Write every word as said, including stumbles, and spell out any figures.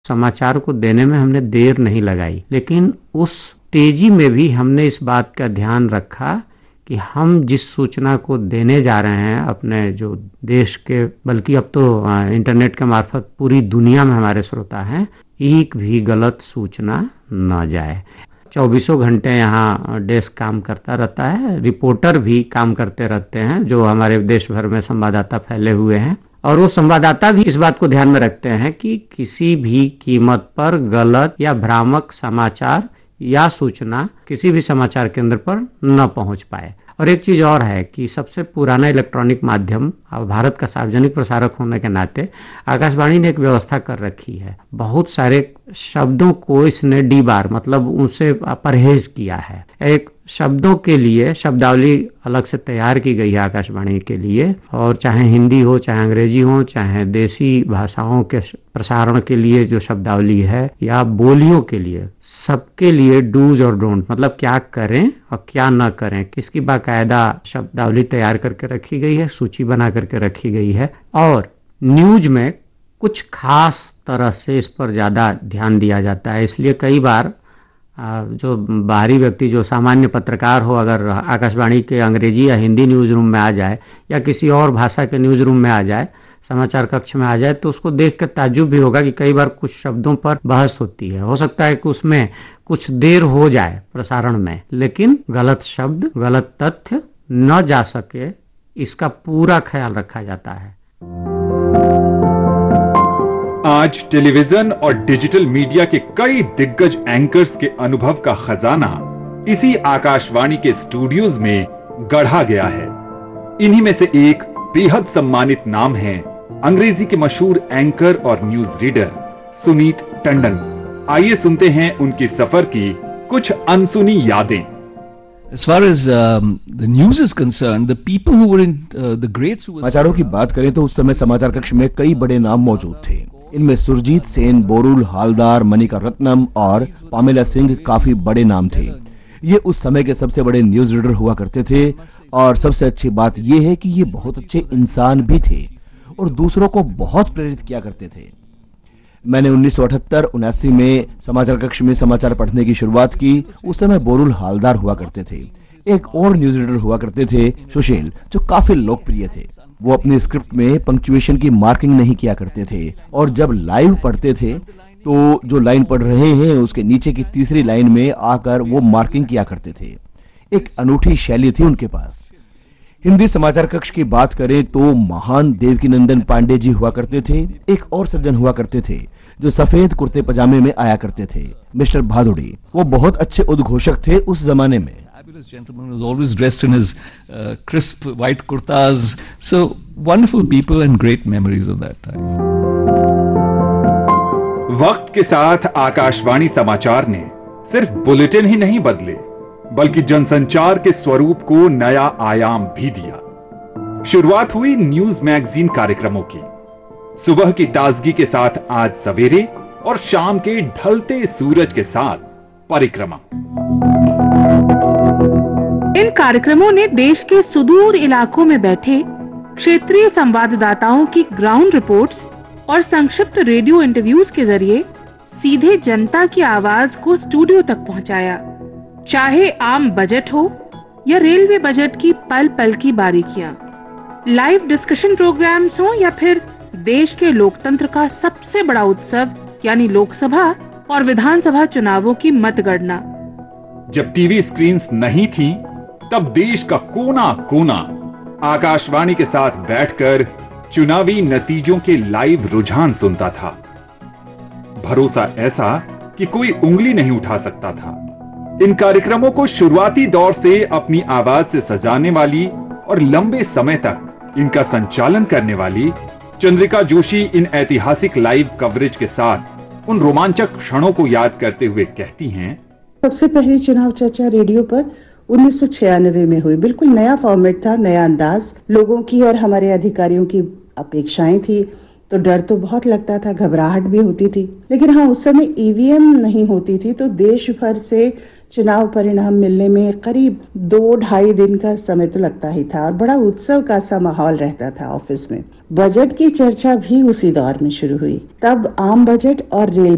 समाचार को देने में हमने देर नहीं लगाई, लेकिन उस तेजी में भी हमने इस बात का ध्यान रखा कि हम जिस सूचना को देने जा रहे हैं अपने जो देश के, बल्कि अब तो इंटरनेट के मार्फत पूरी दुनिया में हमारे श्रोता हैं, एक भी गलत सूचना न जाए। चौबीसों घंटे यहाँ डेस्क काम करता रहता है, रिपोर्टर भी काम करते रहते हैं जो हमारे देश भर में संवाददाता फैले हुए हैं, और वो संवाददाता भी इस बात को ध्यान में रखते हैं कि किसी भी कीमत पर गलत या भ्रामक समाचार या सूचना किसी भी समाचार केंद्र पर न पहुंच पाए। और एक चीज और है कि सबसे पुराना इलेक्ट्रॉनिक माध्यम और भारत का सार्वजनिक प्रसारक होने के नाते आकाशवाणी ने एक व्यवस्था कर रखी है। बहुत सारे शब्दों को इसने डी बार मतलब उनसे परहेज किया है। एक शब्दों के लिए शब्दावली अलग से तैयार की गई है आकाशवाणी के लिए, और चाहे हिंदी हो, चाहे अंग्रेजी हो, चाहे देसी भाषाओं के प्रसारण के लिए जो शब्दावली है, या बोलियों के लिए, सबके लिए डूज और डोंट मतलब क्या करें और क्या न करें, किसकी बाकायदा शब्दावली तैयार करके रखी गई है, सूची बना करके रखी गई है। और न्यूज में कुछ खास तरह से इस पर ज़्यादा ध्यान दिया जाता है, इसलिए कई बार जो बाहरी व्यक्ति, जो सामान्य पत्रकार हो, अगर आकाशवाणी के अंग्रेजी या हिंदी न्यूज़ रूम में आ जाए या किसी और भाषा के न्यूज़ रूम में आ जाए, समाचार कक्ष में आ जाए, तो उसको देख कर ताज्जुब भी होगा कि कई बार कुछ शब्दों पर बहस होती है। हो सकता है कि उसमें कुछ देर हो जाए प्रसारण में, लेकिन गलत शब्द, गलत तथ्य न जा सके, इसका पूरा ख्याल रखा जाता है। आज टेलीविजन और डिजिटल मीडिया के कई दिग्गज एंकर्स के अनुभव का खजाना इसी आकाशवाणी के स्टूडियोज में गढ़ा गया है। इन्हीं में से एक बेहद सम्मानित नाम है अंग्रेजी के मशहूर एंकर और न्यूज रीडर सुनीत टंडन। आइए सुनते हैं उनकी सफर की कुछ अनसुनी यादें। As far as um, the news is concerned, the people who were in uh, the greats who were... समाचारों की बात करें तो उस समय समाचार कक्ष में कई बड़े नाम मौजूद थे। इनमें सुरजीत सेन, बोरुल हालदार, मनिका रत्नम और पामेला सिंह काफी बड़े नाम थे। ये उस समय के सबसे बड़े न्यूज रीडर हुआ करते थे, और सबसे अच्छी बात यह है कि ये बहुत अच्छे इंसान भी थे और दूसरों को बहुत प्रेरित किया करते थे। मैंने उन्नीस सौ अठहत्तर उनासी में समाचार कक्ष में समाचार पढ़ने की शुरुआत की। उस समय बोरुल हालदार हुआ करते थे। एक और न्यूज रीडर हुआ करते थे सुशील, जो काफी लोकप्रिय थे। वो अपनी स्क्रिप्ट में पंक्चुएशन की मार्किंग नहीं किया करते थे, और जब लाइव पढ़ते थे तो जो लाइन पढ़ रहे हैं उसके नीचे की तीसरी लाइन में आकर वो मार्किंग किया करते थे। एक अनूठी शैली थी उनके पास। हिंदी समाचार कक्ष की बात करें तो महान देवकीनंदन पांडे जी हुआ करते थे। एक और सज्जन हुआ करते थे जो सफेद कुर्ते पजामे में आया करते थे, मिस्टर भादुड़ी। वो बहुत अच्छे उद्घोषक थे उस जमाने में। Fabulous gentleman who was always dressed in his uh, crisp white kurtas. So wonderful people and great memories of that time. वक्त के साथ आकाशवाणी समाचार ने सिर्फ बुलेटिन ही नहीं बदले, बल्कि जनसंचार के स्वरूप को नया आयाम भी दिया। शुरुआत हुई न्यूज मैगजीन कार्यक्रमों की। सुबह की ताजगी के साथ आज सवेरे और शाम के ढलते सूरज के साथ परिक्रमा। इन कार्यक्रमों ने देश के सुदूर इलाकों में बैठे क्षेत्रीय संवाददाताओं की ग्राउंड रिपोर्ट्स और संक्षिप्त रेडियो इंटरव्यूज के जरिए सीधे जनता की आवाज को स्टूडियो तक पहुंचाया। चाहे आम बजट हो या रेलवे बजट की पल पल की बारीकियां, लाइव डिस्कशन प्रोग्राम्स हो या फिर देश के लोकतंत्र का सबसे बड़ा उत्सव यानी लोकसभा और विधानसभा चुनावों की मतगणना। जब टीवी स्क्रीन्स नहीं थीं, तब देश का कोना कोना आकाशवाणी के साथ बैठकर चुनावी नतीजों के लाइव रुझान सुनता था। भरोसा ऐसा कि कोई उंगली नहीं उठा सकता था। इन कार्यक्रमों को शुरुआती दौर से अपनी आवाज से सजाने वाली और लंबे समय तक इनका संचालन करने वाली चंद्रिका जोशी इन ऐतिहासिक लाइव कवरेज के साथ उन रोमांचक क्षणों को याद करते हुए कहती हैं, सबसे पहली चुनाव चर्चा रेडियो पर उन्नीस सौ छियानवे में हुई। बिल्कुल नया फॉर्मेट था, नया अंदाज। लोगों की और हमारे अधिकारियों की अपेक्षाएं थी, तो डर तो बहुत लगता था, घबराहट भी होती थी। लेकिन हाँ, उस समय ईवीएम नहीं होती थी, तो देश भर से चुनाव परिणाम मिलने में करीब दो ढाई दिन का समय तो लगता ही था, और बड़ा उत्सव का सा माहौल रहता था ऑफिस में। बजट की चर्चा भी उसी दौर में शुरू हुई। तब आम बजट और रेल